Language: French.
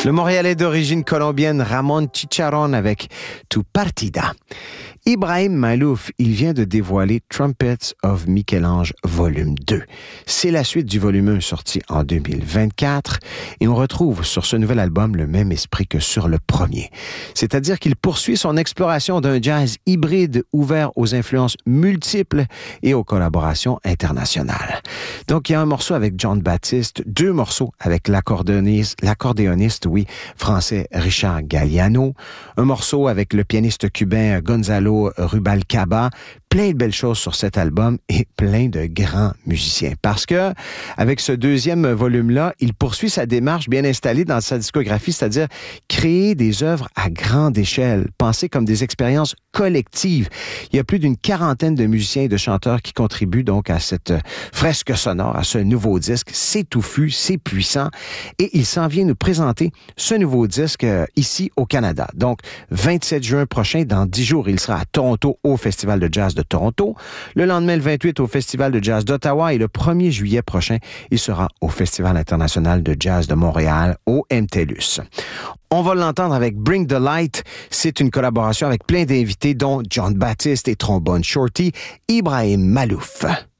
Le Montréalais d'origine colombienne Ramon Chicharrón avec Tu Partida. Ibrahim Malouf, il vient de dévoiler Trumpets of Michel-Ange volume 2. C'est la suite du volume 1 sorti en 2024 et on retrouve sur ce nouvel album le même esprit que sur le premier. C'est-à-dire qu'il poursuit son exploration d'un jazz hybride ouvert aux influences multiples et aux collaborations internationales. Donc il y a un morceau avec John Baptiste, 2 morceaux avec l'accordéoniste, français Richard Galliano, un morceau avec le pianiste cubain Gonzalo Rubalcaba, plein de belles choses sur cet album et plein de grands musiciens. Parce que, avec ce deuxième volume-là, il poursuit sa démarche bien installée dans sa discographie, c'est-à-dire créer des œuvres à grande échelle, pensées comme des expériences collectives. Il y a plus d'une 40aine de musiciens et de chanteurs qui contribuent donc à cette fresque sonore, à ce nouveau disque. C'est touffu, c'est puissant et il s'en vient nous présenter ce nouveau disque ici au Canada. Donc, 27 juin prochain, dans 10 jours, il sera à Toronto au Festival de jazz de Toronto. Le lendemain, le 28, au Festival de jazz d'Ottawa et le 1er juillet prochain, il sera au Festival international de jazz de Montréal au MTELUS. On va l'entendre avec Bring the Light. C'est une collaboration avec plein d'invités dont John Baptiste et trombone Shorty, Ibrahim Malouf.